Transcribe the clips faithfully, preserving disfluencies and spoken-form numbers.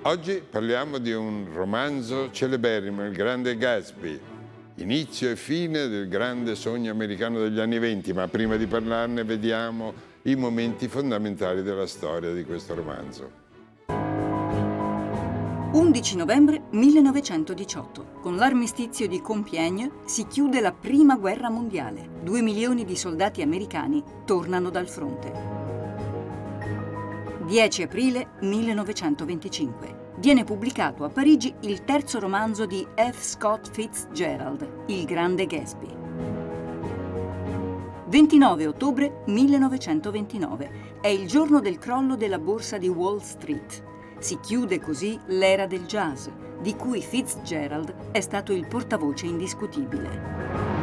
Oggi parliamo di un romanzo celeberrimo, Il Grande Gatsby, inizio e fine del grande sogno americano degli anni venti, ma prima di parlarne vediamo i momenti fondamentali della storia di questo romanzo. undici novembre millenovecentodiciotto. Con l'armistizio di Compiègne si chiude la Prima Guerra Mondiale. Due milioni di soldati americani tornano dal fronte. dieci aprile millenovecentoventicinque. Viene pubblicato a Parigi il terzo romanzo di F. Scott Fitzgerald, Il Grande Gatsby. ventinove ottobre millenovecentoventinove. È il giorno del crollo della borsa di Wall Street. Si chiude così l'era del jazz, di cui Fitzgerald è stato il portavoce indiscutibile.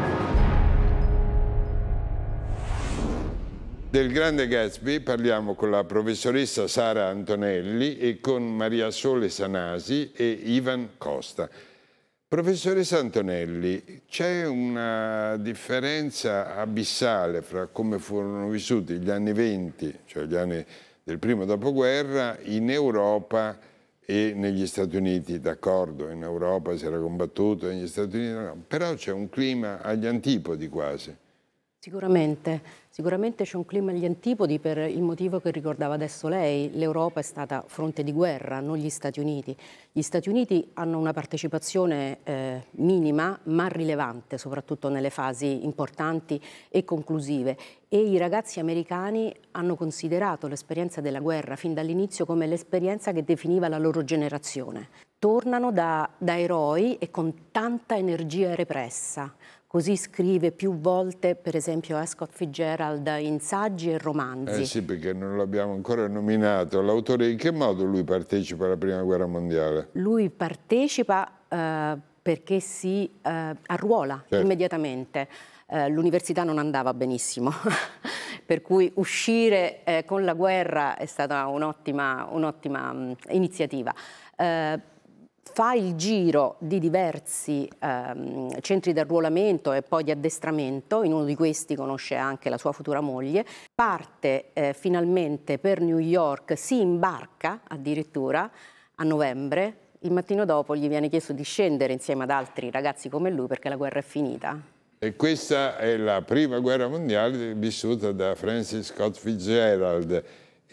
Del Grande Gatsby parliamo con la professoressa Sara Antonelli e con Maria Sole Sanasi e Ivan Costa. Professoressa Antonelli, c'è una differenza abissale fra come furono vissuti gli anni venti, cioè gli anni del primo dopoguerra, in Europa e negli Stati Uniti. D'accordo, in Europa si era combattuto, negli Stati Uniti no, però c'è un clima agli antipodi quasi. Sicuramente, sicuramente c'è un clima agli antipodi per il motivo che ricordava adesso lei. L'Europa è stata fronte di guerra, non gli Stati Uniti. Gli Stati Uniti hanno una partecipazione eh, minima ma rilevante, soprattutto nelle fasi importanti e conclusive. E i ragazzi americani hanno considerato l'esperienza della guerra fin dall'inizio come l'esperienza che definiva la loro generazione. Tornano da, da eroi e con tanta energia repressa. Così scrive più volte, per esempio, Scott Fitzgerald in saggi e romanzi. Eh sì, perché non l'abbiamo ancora nominato. L'autore, in che modo lui partecipa alla Prima Guerra Mondiale? Lui partecipa eh, perché si eh, arruola certo. immediatamente. Eh, l'università non andava benissimo, per cui uscire eh, con la guerra è stata un'ottima, un'ottima mh, iniziativa. Eh, Fa il giro di diversi ehm, centri di arruolamento e poi di addestramento, in uno di questi conosce anche la sua futura moglie, parte eh, finalmente per New York, si imbarca addirittura a novembre, il mattino dopo gli viene chiesto di scendere insieme ad altri ragazzi come lui perché la guerra è finita. E questa è la Prima Guerra Mondiale vissuta da Francis Scott Fitzgerald.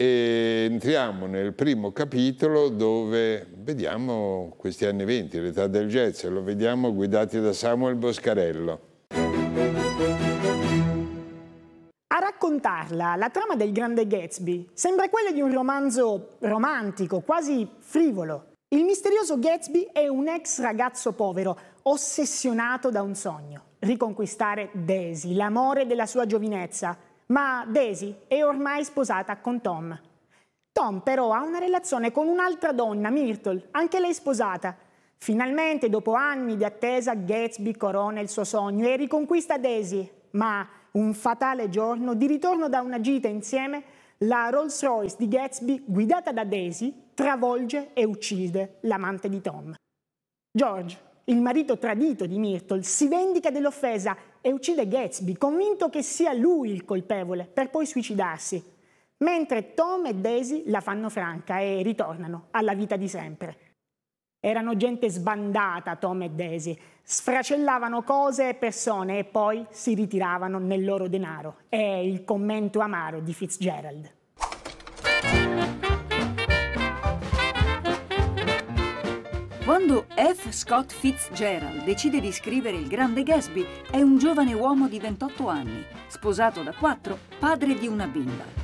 E entriamo nel primo capitolo dove vediamo questi anni venti, l'età del jazz, e lo vediamo guidati da Samuel Boscarello. A raccontarla, la trama del Grande Gatsby sembra quella di un romanzo romantico, quasi frivolo. Il misterioso Gatsby è un ex ragazzo povero, ossessionato da un sogno: riconquistare Daisy, l'amore della sua giovinezza. Ma Daisy è ormai sposata con Tom. Tom però ha una relazione con un'altra donna, Myrtle, anche lei sposata. Finalmente, dopo anni di attesa, Gatsby corona il suo sogno e riconquista Daisy. Ma un fatale giorno, di ritorno da una gita insieme, la Rolls Royce di Gatsby, guidata da Daisy, travolge e uccide l'amante di Tom. George, il marito tradito di Myrtle, si vendica dell'offesa e uccide Gatsby, convinto che sia lui il colpevole, per poi suicidarsi. Mentre Tom e Daisy la fanno franca e ritornano alla vita di sempre. Erano gente sbandata, Tom e Daisy, sfracellavano cose e persone e poi si ritiravano nel loro denaro. È il commento amaro di Fitzgerald. Quando F. Scott Fitzgerald decide di scrivere Il Grande Gatsby, è un giovane uomo di ventotto anni, sposato da quattro, padre di una bimba.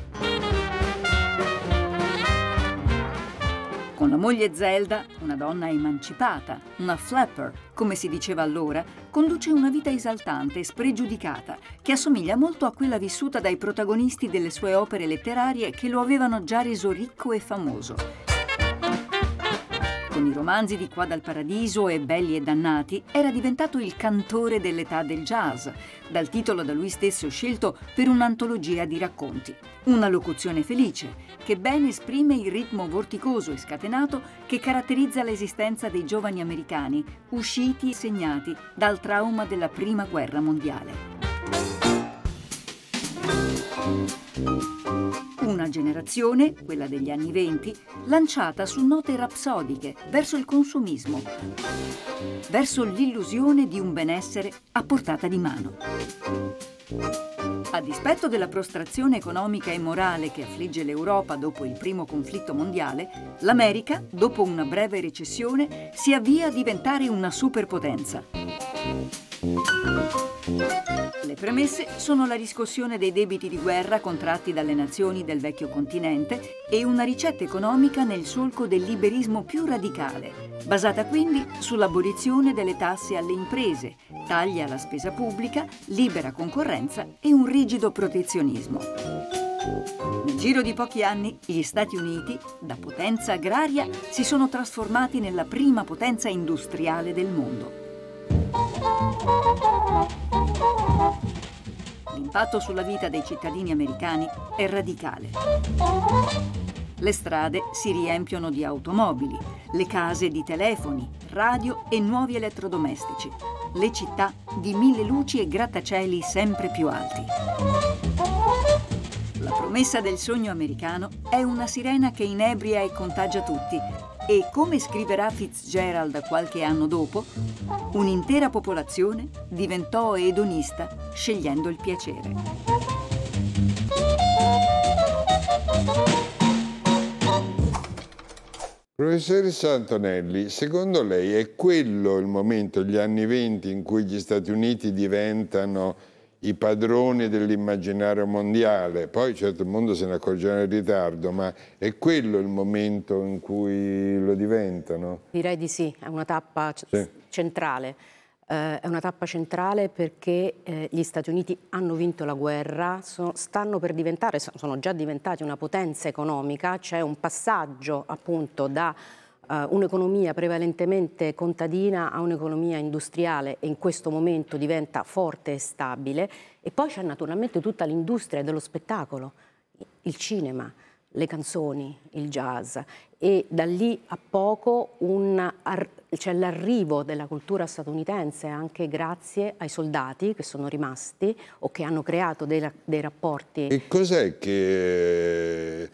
Con la moglie Zelda, una donna emancipata, una flapper, come si diceva allora, conduce una vita esaltante e spregiudicata, che assomiglia molto a quella vissuta dai protagonisti delle sue opere letterarie che lo avevano già reso ricco e famoso. Con i romanzi di Qua dal Paradiso e Belli e Dannati era diventato il cantore dell'età del jazz, dal titolo da lui stesso scelto per un'antologia di racconti. Una locuzione felice, che ben esprime il ritmo vorticoso e scatenato che caratterizza l'esistenza dei giovani americani, usciti e segnati dal trauma della Prima Guerra Mondiale. Una generazione, quella degli anni venti, lanciata su note rapsodiche verso il consumismo, verso l'illusione di un benessere a portata di mano. A dispetto della prostrazione economica e morale che affligge l'Europa dopo il primo conflitto mondiale, l'America, dopo una breve recessione, si avvia a diventare una superpotenza. Le premesse sono la riscossione dei debiti di guerra contratti dalle nazioni del vecchio continente e una ricetta economica nel solco del liberismo più radicale, basata quindi sull'abolizione delle tasse alle imprese, tagli alla spesa pubblica, libera concorrenza e un rigido protezionismo. Nel giro di pochi anni, gli Stati Uniti, da potenza agraria, si sono trasformati nella prima potenza industriale del mondo. L'impatto sulla vita dei cittadini americani è radicale. Le strade si riempiono di automobili, le case di telefoni, radio e nuovi elettrodomestici, le città di mille luci e grattacieli sempre più alti. La promessa del sogno americano è una sirena che inebria e contagia tutti e, come scriverà Fitzgerald qualche anno dopo, un'intera popolazione diventò edonista scegliendo il piacere. Professoressa Antonelli, secondo lei è quello il momento, gli anni venti, in cui gli Stati Uniti diventano i padroni dell'immaginario mondiale? Poi certo il mondo se ne accorgerà in ritardo, ma è quello il momento in cui lo diventano? Direi di sì, è una tappa Sì. centrale. Eh, è una tappa centrale perché eh, gli Stati Uniti hanno vinto la guerra, so, stanno per diventare, sono già diventati una potenza economica, c'è un passaggio appunto da Uh, un'economia prevalentemente contadina a un'economia industriale e in questo momento diventa forte e stabile, e poi c'è naturalmente tutta l'industria dello spettacolo, il cinema, le canzoni, il jazz, e da lì a poco c'è l'arrivo della cultura statunitense anche grazie ai soldati che sono rimasti o che hanno creato dei, dei rapporti. E cos'è che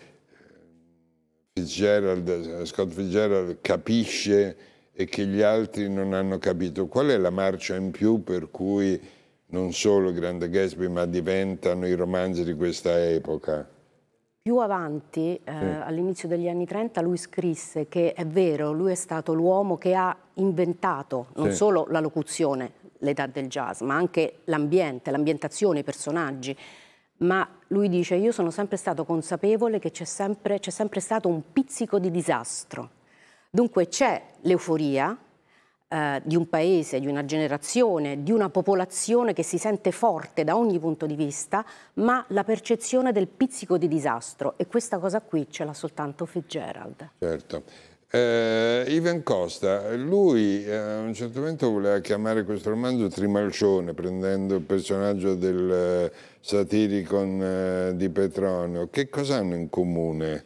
Fitzgerald, Scott Fitzgerald capisce e che gli altri non hanno capito? Qual è la marcia in più per cui non solo il Grande Gatsby ma diventano i romanzi di questa epoca? Più avanti, eh, sì. all'inizio degli anni trenta, lui scrisse che è vero, lui è stato l'uomo che ha inventato non sì. solo la locuzione, l'età del jazz, ma anche l'ambiente, l'ambientazione, i personaggi. Ma lui dice: io sono sempre stato consapevole che c'è sempre, c'è sempre stato un pizzico di disastro. Dunque c'è l'euforia eh, di un paese, di una generazione, di una popolazione che si sente forte da ogni punto di vista, ma la percezione del pizzico di disastro, e questa cosa qui ce l'ha soltanto Fitzgerald. Certo. Eh, Ivan Costa, lui eh, a un certo momento voleva chiamare questo romanzo Trimalcione, prendendo il personaggio del eh, Satiricon eh, di Petronio. Che cosa hanno in comune